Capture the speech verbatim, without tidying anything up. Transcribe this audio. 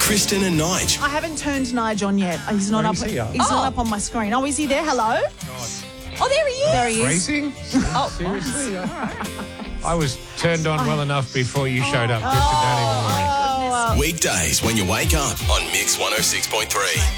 Kristen and Nige. I haven't turned Nige on yet. He's not Where up. is he? He's Oh. not up on my screen. Oh, is he there? Hello. Oh, there he is. There he is. Racing? Oh, Seriously? All right. I was turned on well enough before you showed up, Kristen. Don't even worry. Oh, well. Weekdays when you wake up on Mix one oh six point three.